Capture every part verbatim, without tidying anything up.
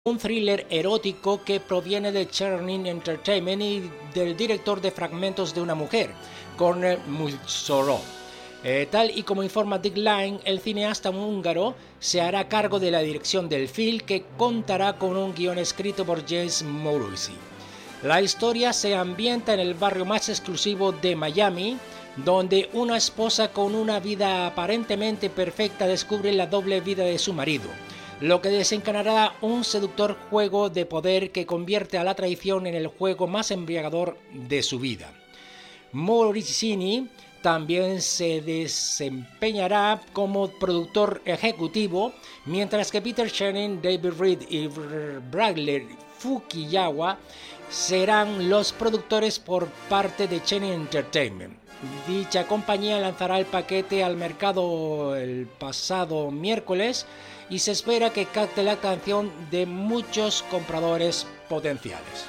un thriller erótico que proviene de Chernin Entertainment y del director de Fragmentos de una mujer, Cornel Muzorov. Eh, tal y como informa Dick Line, el cineasta húngaro se hará cargo de la dirección del film, que contará con un guion escrito por James Morrissey. La historia se ambienta en el barrio más exclusivo de Miami, donde una esposa con una vida aparentemente perfecta descubre la doble vida de su marido, lo que desencadenará un seductor juego de poder que convierte a la traición en el juego más embriagador de su vida. Morricini también se desempeñará como productor ejecutivo, mientras que Peter Chernin, David Reed y Bradley Fukuyawa serán los productores por parte de Chernin Entertainment. Dicha compañía lanzará el paquete al mercado el pasado miércoles y se espera que capte la atención de muchos compradores potenciales.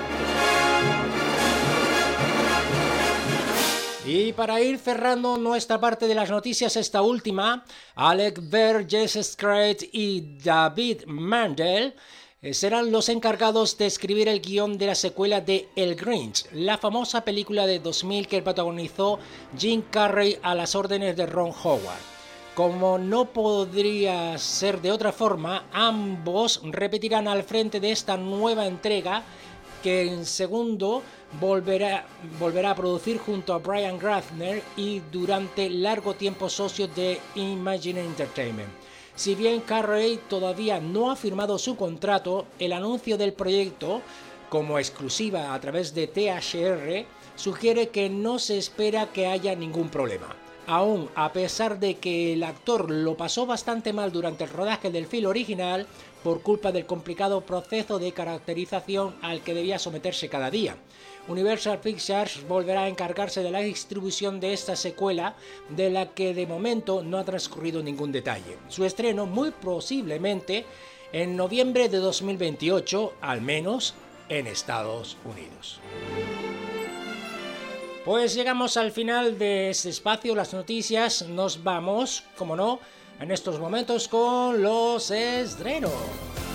Y para ir cerrando nuestra parte de las noticias, esta última, Alec Berg, Jess Scrat y David Mandel serán los encargados de escribir el guión de la secuela de El Grinch, la famosa película de dos mil que protagonizó Jim Carrey a las órdenes de Ron Howard. Como no podría ser de otra forma, ambos repetirán al frente de esta nueva entrega, que en segundo volverá, volverá a producir junto a Brian Graffner y durante largo tiempo socio de Imagine Entertainment. Si bien Carrey todavía no ha firmado su contrato, el anuncio del proyecto, como exclusiva a través de T H R, sugiere que no se espera que haya ningún problema. Aún a pesar de que el actor lo pasó bastante mal durante el rodaje del film original por culpa del complicado proceso de caracterización al que debía someterse cada día. Universal Pictures volverá a encargarse de la distribución de esta secuela, de la que de momento no ha transcurrido ningún detalle. Su estreno muy posiblemente en noviembre de dos mil veintiocho, al menos en Estados Unidos. Pues llegamos al final de este espacio, las noticias. Nos vamos, como no, en estos momentos con los estrenos.